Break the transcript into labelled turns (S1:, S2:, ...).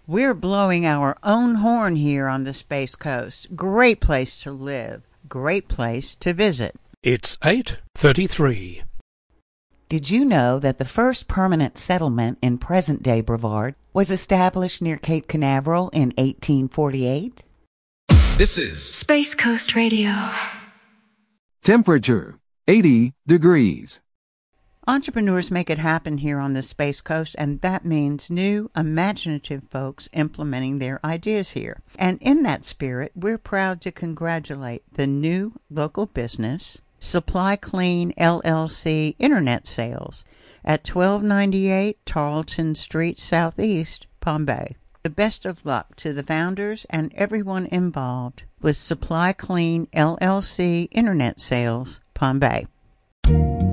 S1: We're blowing our own horn here on the Space Coast. Great place to live. Great place to visit.
S2: It's 8:33.
S3: Did you know that the first permanent settlement in present-day Brevard was established near Cape Canaveral in 1848?
S4: This is
S5: Space Coast Radio.
S6: Temperature, 80 degrees.
S1: Entrepreneurs make it happen here on the Space Coast, and that means new, imaginative folks implementing their ideas here. And in that spirit, we're proud to congratulate the new local business, Supply Clean LLC Internet Sales at 1298 Tarleton Street Southeast, Palm Bay. The best of luck to the founders and everyone involved with Supply Clean LLC Internet Sales, Palm Bay.